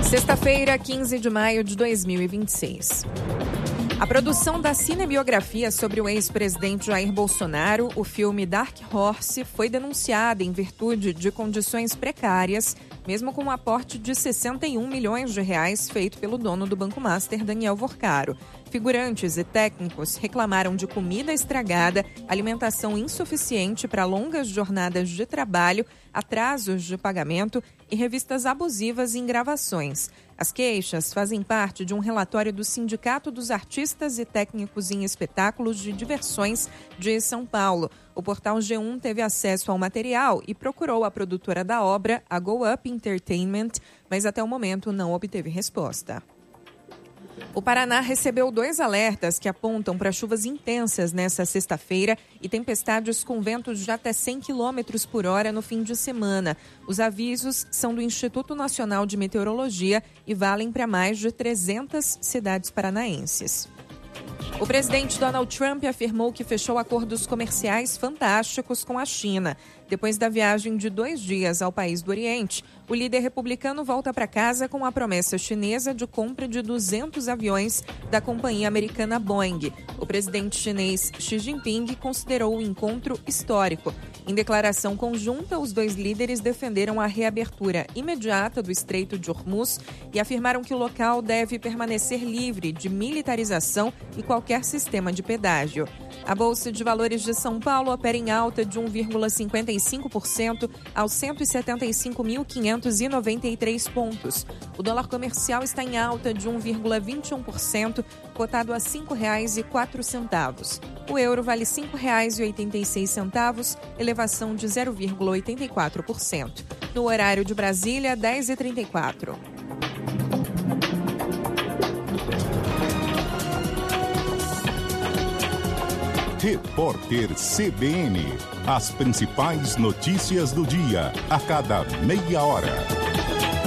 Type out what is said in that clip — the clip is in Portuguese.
Sexta-feira, 15 de maio de 2026. A produção da cinebiografia sobre o ex-presidente Jair Bolsonaro, o filme Dark Horse, foi denunciada em virtude de condições precárias, mesmo com um aporte de 61 milhões de reais feito pelo dono do Banco Master, Daniel Vorcaro. Figurantes e técnicos reclamaram de comida estragada, alimentação insuficiente para longas jornadas de trabalho, atrasos de pagamento e revistas abusivas em gravações. As queixas fazem parte de um relatório do Sindicato dos Artistas e Técnicos em Espetáculos de Diversões de São Paulo. O portal G1 teve acesso ao material e procurou a produtora da obra, a Go Up Entertainment, mas até o momento não obteve resposta. O Paraná recebeu 2 alertas que apontam para chuvas intensas nesta sexta-feira e tempestades com ventos de até 100 km por hora no fim de semana. Os avisos são do Instituto Nacional de Meteorologia e valem para mais de 300 cidades paranaenses. O presidente Donald Trump afirmou que fechou acordos comerciais fantásticos com a China. Depois da viagem de 2 dias ao país do Oriente, o líder republicano volta para casa com a promessa chinesa de compra de 200 aviões da companhia americana Boeing. O presidente chinês Xi Jinping considerou o encontro histórico. Em declaração conjunta, os 2 líderes defenderam a reabertura imediata do Estreito de Hormuz e afirmaram que o local deve permanecer livre de militarização e qualquer sistema de pedágio. A Bolsa de Valores de São Paulo opera em alta de 1,55% aos 175.593 pontos. O dólar comercial está em alta de 1,21%, cotado a R$ 5,04. O euro vale R$ 5,86, elevação de 0,84%. No horário de Brasília, 10h34. Repórter CBN. As principais notícias do dia, a cada meia hora.